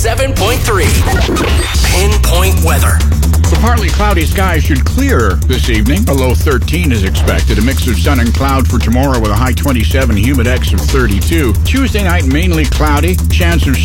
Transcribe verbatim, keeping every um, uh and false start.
seven point three. Pinpoint weather. The partly cloudy skies should clear this evening. A low thirteen is expected. A mix of sun and cloud for tomorrow with a high twenty-seven, humidex of thirty-two. Tuesday night, mainly cloudy. Chance of